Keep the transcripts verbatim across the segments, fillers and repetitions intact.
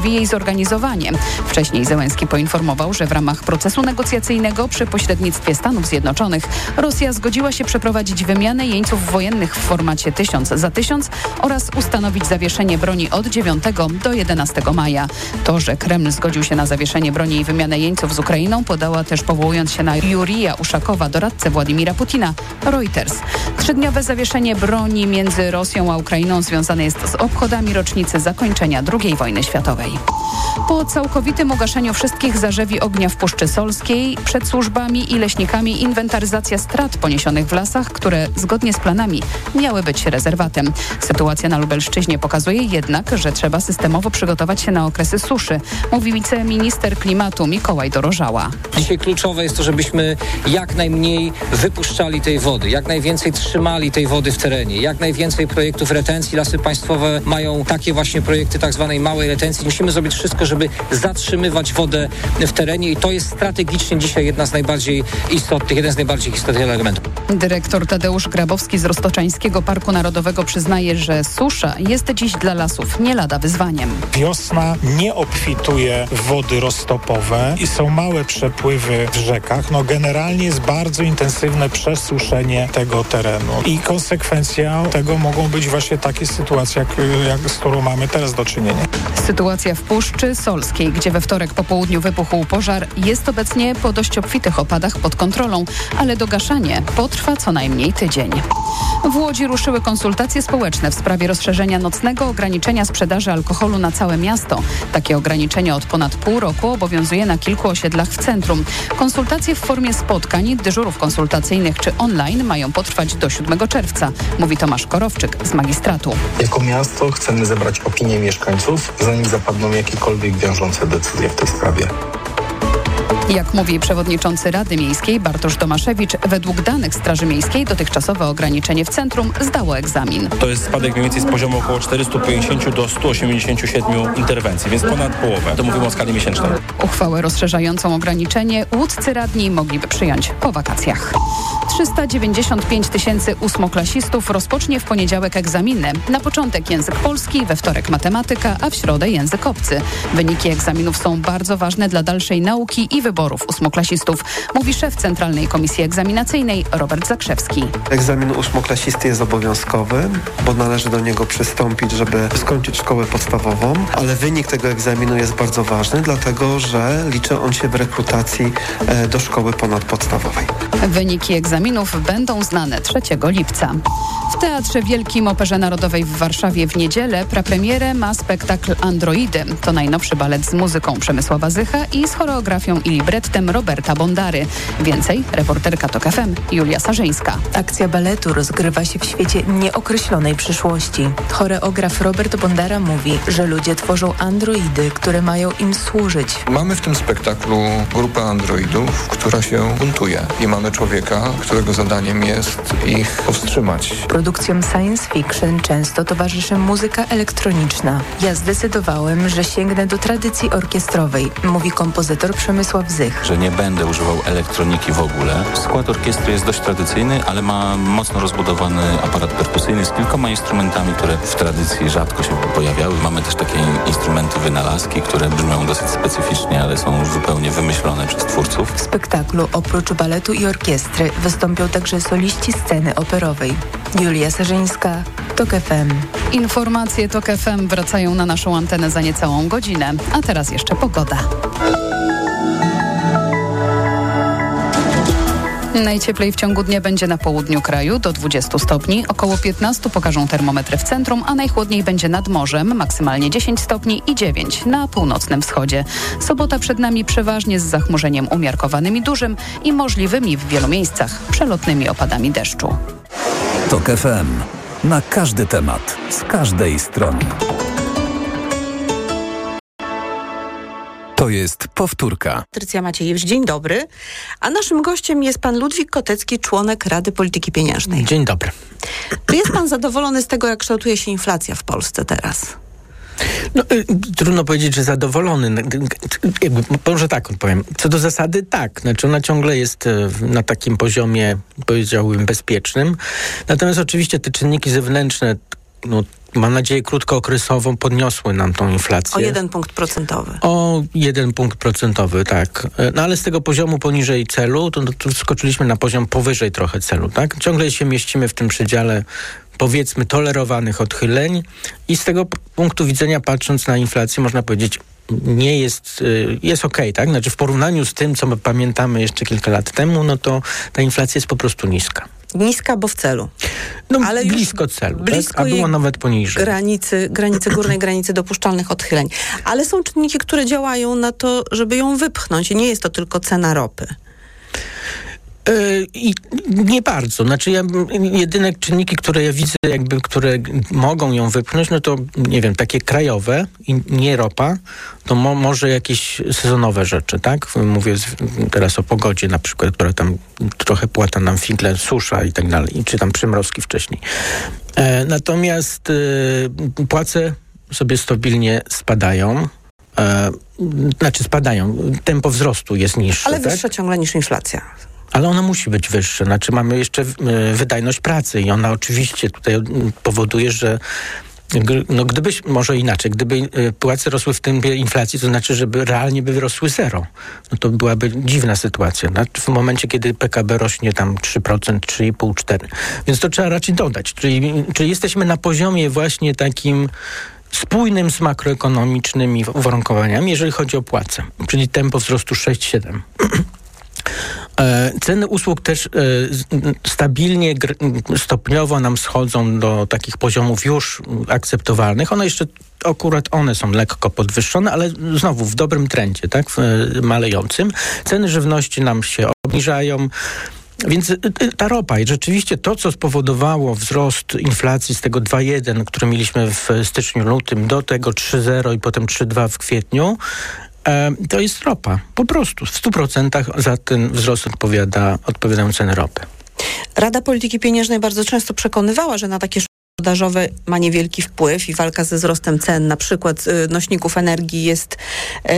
jej zorganizowanie. Wcześniej Zełenski poinformował, że w ramach procesu negocjacyjnego przy pośrednictwie Stanów Zjednoczonych Rosja zgodziła się przeprowadzić wymianę jeńców wojennych w formacie tysiąc za tysiąc oraz ustanowić zawieszenie broni od dziewiątego do jedenastego maja. To, że Kreml zgodził się na zawieszenie broni i wymianę jeńców z Ukrainą, podała też, powołując się na Jurija Uszakowa, doradcę Władimira Putina, Reuters. Trzydniowe zawieszenie broni między Rosją a Ukrainą związane jest z obchodami rocznicy zakończenia drugiej wojny światowej. Po całkowitym ugaszeniu wszystkich zarzewi ognia w Puszczy Solskiej przed służbami i leśnikami inwentaryzacja strat poniesionych w lasach, które zgodnie z planami miały być rezerwatem. Sytuacja na Lubelszczyźnie pokazuje jednak, że trzeba systemowo przygotować się na okresy suszy, mówi wiceminister klimatu Mikołaj Dorożała. Dzisiaj kluczowe jest to, żebyśmy jak najmniej wypuszczali tej wody, jak najwięcej trzymali tej wody w terenie, jak najwięcej projektów retencji. Lasy Państwowe mają takie właśnie projekty tak zwanej małej retencji. Musimy zrobić wszystko, żeby zatrzymywać wodę w terenie i to jest strategicznie dzisiaj jedna z najbardziej istotnych, jeden z najbardziej istotnych elementów. Dyrektor Tadeusz Grabowski z Roztoczańskiego Parku Narodowego przyznaje, że susza jest dziś dla lasów nie lada wyzwaniem. Wiosna nie obfituje w wody roztopowe i są małe przepływy w rzekach. No generalnie jest bardzo intensywne przesuszenie tego terenu i konsekwencją tego mogą być właśnie takie sytuacje, jak, jak z którą mamy teraz do czynienia. Sytuacja w Puszczy Solskiej, gdzie we wtorek po południu wybuchł pożar, jest obecnie po dość obfitych opadach pod kontrolą, ale dogaszanie potrwa co najmniej tydzień. W Łodzi ruszyły konsultacje społeczne w sprawie rozszerzenia nocnego ograniczenia sprzedaży alkoholu na całe miasto. Takie ograniczenie od ponad pół roku obowiązuje na kilku osiedlach w centrum. Konsultacje w formie spotkań, dyżurów konsultacyjnych czy online mają potrwać do siódmego czerwca, mówi Tomasz Korowczyk z magistratu. Jako miasto chcemy zebrać opinię mieszkańców, zanim zapadną jakiekolwiek wiążące decyzje w tej sprawie. Jak mówi przewodniczący Rady Miejskiej Bartosz Tomaszewicz, według danych Straży Miejskiej dotychczasowe ograniczenie w centrum zdało egzamin. To jest spadek mniej więcej z poziomu około czterysta pięćdziesiąt do stu osiemdziesięciu siedmiu interwencji, więc ponad połowę. To mówimy o skali miesięcznej. Uchwałę rozszerzającą ograniczenie łódzcy radni mogliby przyjąć po wakacjach. trzysta dziewięćdziesiąt pięć tysięcy ósmoklasistów rozpocznie w poniedziałek egzaminy. Na początek język polski, we wtorek matematyka, a w środę język obcy. Wyniki egzaminów są bardzo ważne dla dalszej nauki i wyborów ósmoklasistów, mówi szef Centralnej Komisji Egzaminacyjnej Robert Zakrzewski. Egzamin ósmoklasisty jest obowiązkowy, bo należy do niego przystąpić, żeby skończyć szkołę podstawową, ale wynik tego egzaminu jest bardzo ważny, dlatego że liczy on się w rekrutacji do szkoły ponadpodstawowej. Wyniki egzaminów będą znane trzeciego lipca. W Teatrze Wielkim Operze Narodowej w Warszawie w niedzielę prapremierę ma spektakl Androidy. To najnowszy balet z muzyką Przemysława Zycha i z choreografią i librettem Roberta Bondary. Więcej reporterka Tok F M Julia Sarzyńska. Akcja baletu rozgrywa się w świecie nieokreślonej przyszłości. Choreograf Robert Bondara mówi, że ludzie tworzą androidy, które mają im służyć. Mamy w tym spektaklu grupę androidów, która się buntuje i mamy człowieka, którego zadaniem jest ich powstrzymać. Produkcjom science fiction często towarzyszy muzyka elektroniczna. Ja zdecydowałem, że sięgnę do tradycji orkiestrowej, mówi kompozytor Przemysław Zych. Że nie będę używał elektroniki w ogóle. Skład orkiestry jest dość tradycyjny, ale ma mocno rozbudowany aparat perkusyjny z kilkoma instrumentami, które w tradycji rzadko się pojawiały. Mamy też takie instrumenty wynalazki, które brzmią dosyć specyficznie, ale są zupełnie wymyślone przez twórców. W spektaklu oprócz baletu i orkiestry wystąpią także soliści sceny operowej. Julia Sarzyńska, Tok F M. Informacje Tok F M wracają na naszą antenę za niecałą godzinę, a teraz jeszcze pogoda. Najcieplej w ciągu dnia będzie na południu kraju do dwudziestu stopni, około piętnaście pokażą termometry w centrum, a najchłodniej będzie nad morzem, maksymalnie dziesięć stopni i dziewięć na północnym wschodzie. Sobota przed nami przeważnie z zachmurzeniem umiarkowanym i dużym i możliwymi w wielu miejscach przelotnymi opadami deszczu. Tok F M. Na każdy temat, z każdej strony. To jest powtórka. Patrycja Maciejewicz, dzień dobry. A naszym gościem jest pan Ludwik Kotecki, członek Rady Polityki Pieniężnej. Dzień dobry. Czy jest pan zadowolony z tego, jak kształtuje się inflacja w Polsce teraz? No, y, trudno powiedzieć, że zadowolony. Jakby, może tak powiem. Co do zasady tak. Znaczy ona ciągle jest na takim poziomie, powiedziałbym, bezpiecznym. Natomiast oczywiście te czynniki zewnętrzne, no, mam nadzieję, krótkookresowo podniosły nam tą inflację. O jeden punkt procentowy. O jeden punkt procentowy, tak. No ale z tego poziomu poniżej celu, to, to skoczyliśmy na poziom powyżej trochę celu, tak? Ciągle się mieścimy w tym przedziale, powiedzmy, tolerowanych odchyleń i z tego p- punktu widzenia, patrząc na inflację, można powiedzieć, nie jest, jest okej, okay, tak? Znaczy w porównaniu z tym, co my pamiętamy jeszcze kilka lat temu, no to ta inflacja jest po prostu niska. Niska, bo w celu. No ale blisko celu, blisko tak? A było nawet poniżej. Granicy, granicy górnej granicy dopuszczalnych odchyleń. Ale są czynniki, które działają na to, żeby ją wypchnąć. I nie jest to tylko cena ropy. I nie bardzo. Znaczy ja, jedyne czynniki, które ja widzę, jakby, które mogą ją wypchnąć, no to nie wiem, takie krajowe i nie ropa, to mo, może jakieś sezonowe rzeczy, tak? Mówię z, teraz o pogodzie na przykład, która tam trochę płata nam figle, susza i tak dalej, czy tam przymrozki wcześniej. E, natomiast e, płace sobie stabilnie spadają. E, znaczy spadają. Tempo wzrostu jest niższe. Ale wyższe tak? ciągle niż inflacja. Ale ona musi być wyższa. Znaczy mamy jeszcze wydajność pracy i ona oczywiście tutaj powoduje, że no gdybyś, może inaczej, gdyby płace rosły w tempie inflacji, to znaczy, żeby realnie by wyrosły zero. No to byłaby dziwna sytuacja. W momencie, kiedy P K B rośnie tam trzy procent, trzy i pół, cztery procent. Więc to trzeba raczej dodać. Czyli, czyli jesteśmy na poziomie właśnie takim spójnym z makroekonomicznymi uwarunkowaniami, jeżeli chodzi o płace. Czyli tempo wzrostu sześć siedem. E, ceny usług też e, stabilnie, gr, stopniowo nam schodzą do takich poziomów już akceptowalnych. One jeszcze, akurat one są lekko podwyższone, ale znowu w dobrym trendzie, tak, w, malejącym. Ceny żywności nam się obniżają. Więc ta ropa i rzeczywiście to, co spowodowało wzrost inflacji z tego dwa jeden, który mieliśmy w styczniu, lutym, do tego trzy zero i potem trzy dwa w kwietniu, to jest ropa. Po prostu w stu procentach za ten wzrost odpowiada, odpowiadają ceny ropy. Rada Polityki Pieniężnej bardzo często przekonywała, że na takie podażowe ma niewielki wpływ i walka ze wzrostem cen, na przykład nośników energii jest, e,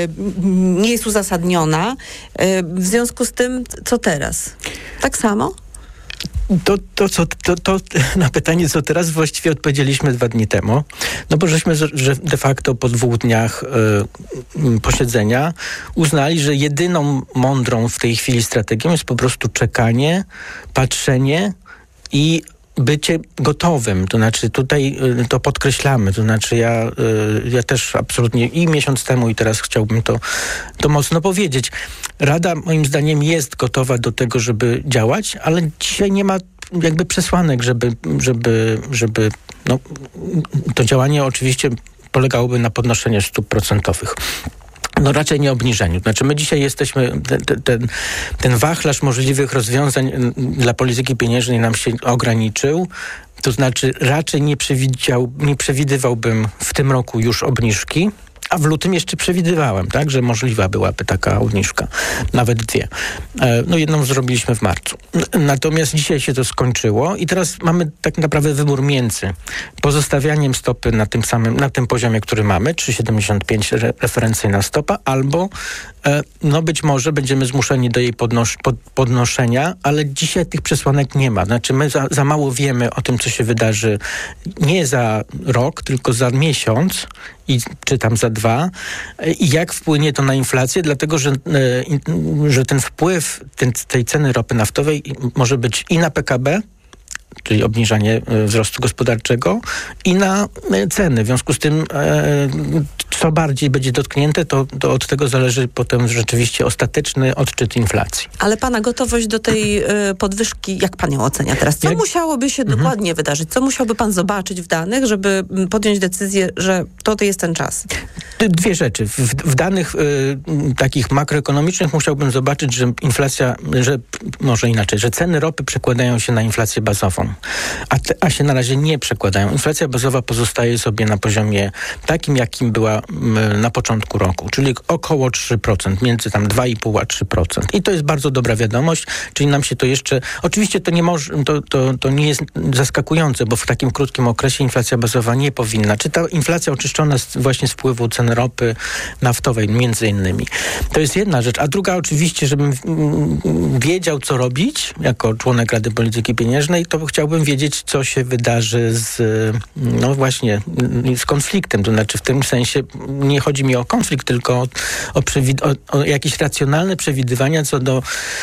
nie jest uzasadniona. E, w związku z tym, co teraz? Tak samo? To, to, co, to, to na pytanie, co teraz, właściwie odpowiedzieliśmy dwa dni temu. No bo żeśmy że de facto po dwóch dniach y, posiedzenia uznali, że jedyną mądrą w tej chwili strategią jest po prostu czekanie, patrzenie i bycie gotowym, to znaczy tutaj y, to podkreślamy, to znaczy ja, y, ja też absolutnie i miesiąc temu i teraz chciałbym to, to mocno powiedzieć. Rada moim zdaniem jest gotowa do tego, żeby działać, ale dzisiaj nie ma jakby przesłanek, żeby, żeby, żeby no, to działanie oczywiście polegałoby na podnoszeniu stóp procentowych. No raczej nie obniżeniu. Znaczy my dzisiaj jesteśmy, ten, ten, ten wachlarz możliwych rozwiązań dla polityki pieniężnej nam się ograniczył. To znaczy raczej nie, przewidział, nie przewidywałbym w tym roku już obniżki, a w lutym jeszcze przewidywałem, tak, że możliwa byłaby taka obniżka. Nawet dwie. No jedną zrobiliśmy w marcu. Natomiast dzisiaj się to skończyło i teraz mamy tak naprawdę wybór między pozostawianiem stopy na tym samym, na tym poziomie, który mamy, trzy przecinek siedemdziesiąt pięć re, referencyjna stopa, albo no być może będziemy zmuszeni do jej podnos- pod, podnoszenia, ale dzisiaj tych przesłanek nie ma. Znaczy my za, za mało wiemy o tym, co się wydarzy nie za rok, tylko za miesiąc i czy tam za dwa i jak wpłynie to na inflację, dlatego że, że ten wpływ ten, tej ceny ropy naftowej może być i na P K B, czyli obniżanie wzrostu gospodarczego i na ceny. W związku z tym co bardziej będzie dotknięte, to, to od tego zależy potem rzeczywiście ostateczny odczyt inflacji. Ale pana gotowość do tej podwyżki, jak pan ją ocenia teraz? Co jak? musiałoby się mhm. dokładnie wydarzyć? Co musiałby pan zobaczyć w danych, żeby podjąć decyzję, że to, to jest ten czas? Dwie rzeczy. W, w danych y, takich makroekonomicznych musiałbym zobaczyć, że inflacja, że może inaczej, że ceny ropy przekładają się na inflację bazową, a, te, a się na razie nie przekładają. Inflacja bazowa pozostaje sobie na poziomie takim, jakim była na początku roku, czyli około trzy procent, między tam dwa i pół a trzy procent. I to jest bardzo dobra wiadomość, czyli nam się to jeszcze... Oczywiście to nie może, to, to, to nie jest zaskakujące, bo w takim krótkim okresie inflacja bazowa nie powinna. Czy ta inflacja oczyszczona z, właśnie z wpływu cen ropy naftowej między innymi. To jest jedna rzecz. A druga oczywiście, żebym wiedział, co robić jako członek Rady Polityki Pieniężnej, to chciałbym wiedzieć, co się wydarzy z, no właśnie, z konfliktem. To znaczy w tym sensie nie chodzi mi o konflikt, tylko o, o, przewid- o, o jakieś racjonalne przewidywania co do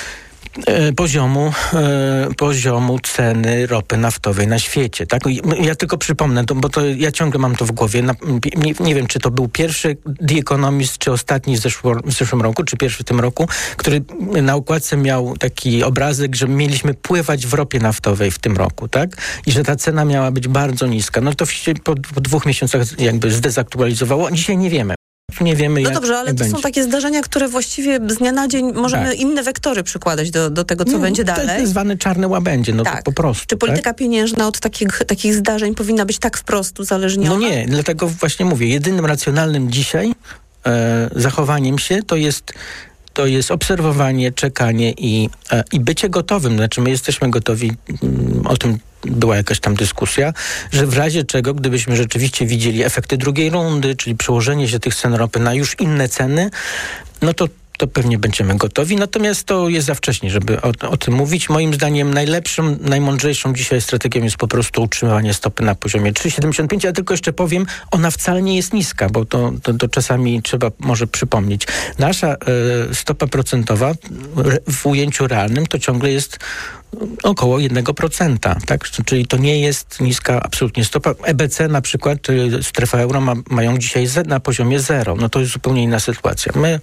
E, poziomu, e, poziomu ceny ropy naftowej na świecie. Tak? Ja tylko przypomnę, to, bo to ja ciągle mam to w głowie. Na, nie, nie wiem, czy to był pierwszy The Economist, czy ostatni w, zeszło, w zeszłym roku, czy pierwszy w tym roku, który na okładce miał taki obrazek, że mieliśmy pływać w ropie naftowej w tym roku, tak? I że ta cena miała być bardzo niska. No to się po, po dwóch miesiącach jakby zdezaktualizowało. Dzisiaj nie wiemy. Nie wiemy, no jak, dobrze, ale jak to będzie. są takie zdarzenia, które właściwie z dnia na dzień możemy tak. inne wektory przykładać do, do tego, co no, będzie to dalej. To jest zwany czarny łabędzie, no tak. to po prostu. Czy polityka tak? pieniężna od takich, takich zdarzeń powinna być tak wprost uzależniona? No nie, dlatego właśnie mówię, jedynym racjonalnym dzisiaj e, zachowaniem się to jest to jest obserwowanie, czekanie i, e, i bycie gotowym. Znaczy my jesteśmy gotowi, mm, o tym była jakaś tam dyskusja, że w razie czego, gdybyśmy rzeczywiście widzieli efekty drugiej rundy, czyli przełożenie się tych cen ropy na już inne ceny, no to to pewnie będziemy gotowi. Natomiast to jest za wcześnie, żeby o, o tym mówić. Moim zdaniem najlepszą, najmądrzejszą dzisiaj strategią jest po prostu utrzymywanie stopy na poziomie trzy przecinek siedemdziesiąt pięć. Ja tylko jeszcze powiem, ona wcale nie jest niska, bo to, to, to czasami trzeba może przypomnieć. Nasza y, stopa procentowa w ujęciu realnym to ciągle jest około jednego procenta, tak? Czyli to nie jest niska absolutnie stopa. E B C na przykład, czyli strefa euro ma, mają dzisiaj ze, na poziomie zero. No to jest zupełnie inna sytuacja. My,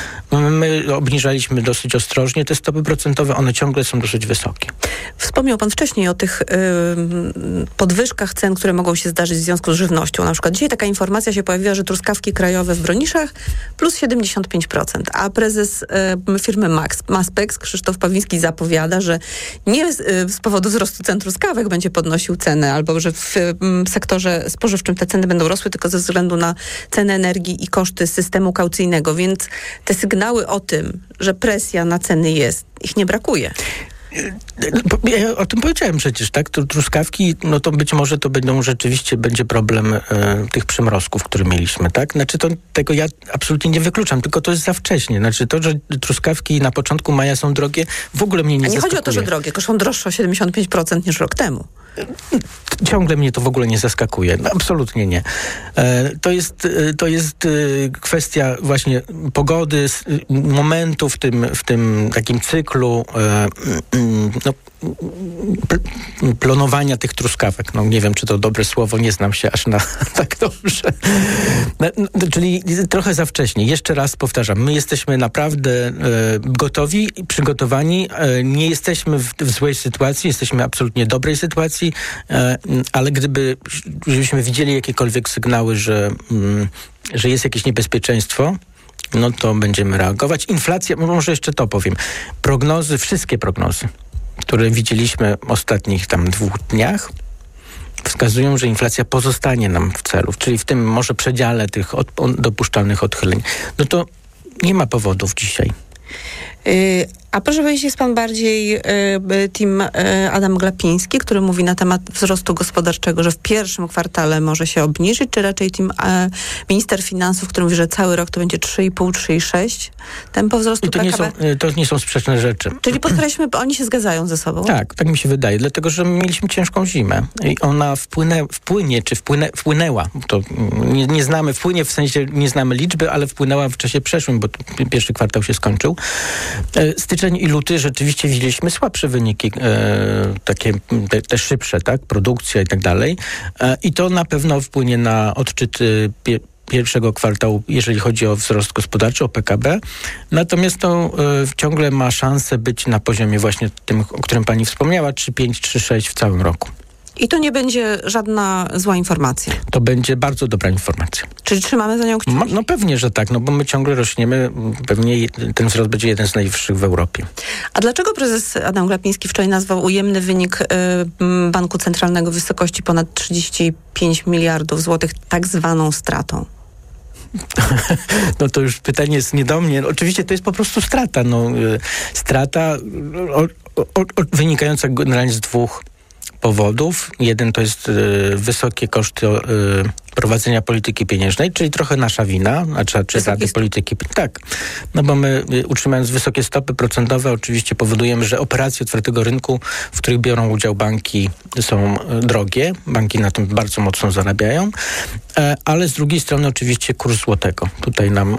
my obniżaliśmy dosyć ostrożnie te stopy procentowe, one ciągle są dosyć wysokie. Wspomniał pan wcześniej o tych y, podwyżkach cen, które mogą się zdarzyć w związku z żywnością. Na przykład dzisiaj taka informacja się pojawiła, że truskawki krajowe w Broniszach plus siedemdziesiąt pięć procent, a prezes y, firmy Max, Maspex Krzysztof Pawliński zapowiada, że nie z, z powodu wzrostu cen truskawek będzie podnosił cenę, albo że w m, sektorze spożywczym te ceny będą rosły, tylko ze względu na cenę energii i koszty systemu kaucyjnego. Więc te sygnały o tym, że presja na ceny jest, ich nie brakuje. Ja o tym powiedziałem przecież, tak? Truskawki, no to być może to będą rzeczywiście, będzie problem e, tych przymrozków, które mieliśmy, tak? Znaczy to, tego ja absolutnie nie wykluczam, tylko to jest za wcześnie. Znaczy to, że truskawki na początku maja są drogie, w ogóle mnie nie A nie zaskakuje. chodzi o to, że drogie, kosztą droższe o siedemdziesiąt pięć procent niż rok temu. Ciągle mnie to w ogóle nie zaskakuje. No, absolutnie nie. E, to jest, e, to jest e, kwestia właśnie pogody, s, momentu w tym, w tym takim cyklu e, no, pl- planowania tych truskawek. No nie wiem, czy to dobre słowo, nie znam się aż na tak dobrze. No, no, czyli trochę za wcześnie. Jeszcze raz powtarzam, my jesteśmy naprawdę e, gotowi, przygotowani. E, nie jesteśmy w, w złej sytuacji, jesteśmy w absolutnie dobrej sytuacji, e, ale gdyby żebyśmy widzieli jakiekolwiek sygnały, że, mm, że jest jakieś niebezpieczeństwo, no to będziemy reagować. Inflacja, może jeszcze to powiem. Prognozy, wszystkie prognozy, które widzieliśmy w ostatnich tam dwóch dniach, wskazują, że inflacja pozostanie nam w celu, czyli w tym może przedziale tych od, dopuszczalnych odchyleń. No to nie ma powodów dzisiaj. Yy, a proszę powiedzieć, jest pan bardziej yy, team yy, Adam Glapiński, który mówi na temat wzrostu gospodarczego, że w pierwszym kwartale może się obniżyć, czy raczej team yy, minister finansów, który mówi, że cały rok to będzie trzy i pół, trzy i sześć tempo wzrostu I to P nie, K B? są, to nie są sprzeczne rzeczy. Czyli podkreślmy, oni się zgadzają ze sobą? Tak, tak mi się wydaje, dlatego, że mieliśmy ciężką zimę i ona wpłynę, wpłynie, czy wpłynę, wpłynęła, to nie, nie znamy, wpłynie w sensie, nie znamy liczby, ale wpłynęła w czasie przeszłym, bo pierwszy kwartał się skończył. Styczeń i luty rzeczywiście widzieliśmy słabsze wyniki, e, takie te, te szybsze, tak, produkcja i tak dalej. E, I to na pewno wpłynie na odczyty pie, pierwszego kwartału, jeżeli chodzi o wzrost gospodarczy, o P K B. Natomiast to e, ciągle ma szansę być na poziomie właśnie tym, o którym pani wspomniała, trzy pięć, trzy sześć w całym roku. I to nie będzie żadna zła informacja. To będzie bardzo dobra informacja. Czyli trzymamy za nią kciuki? No pewnie, że tak, no bo my ciągle rośniemy, pewnie ten wzrost będzie jeden z najwyższych w Europie. A dlaczego prezes Adam Glapiński wczoraj nazwał ujemny wynik y, Banku Centralnego w wysokości ponad trzydzieści pięć miliardów złotych tak zwaną stratą? no to już pytanie jest nie do mnie. Oczywiście to jest po prostu strata. No, strata o, o, o, wynikająca generalnie z dwóch powodów. Jeden to jest y, wysokie koszty y, prowadzenia polityki pieniężnej, czyli trochę nasza wina, znaczy czy Rady Polityki. Tak, no bo my y, utrzymując wysokie stopy procentowe oczywiście powodujemy, że operacje otwartego rynku, w których biorą udział banki, są y, drogie. Banki na tym bardzo mocno zarabiają, e, ale z drugiej strony oczywiście kurs złotego. Tutaj nam